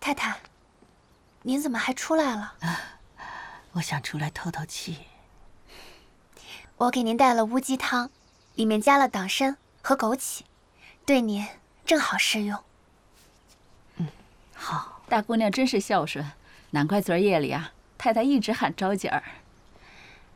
太太，您怎么还出来了？ 我想出来透透气。 我给您带了乌鸡汤，里面加了党参和枸杞，对您正好适用。 好， 大姑娘真是孝顺，难怪昨儿夜里啊，太太一直喊招姐儿。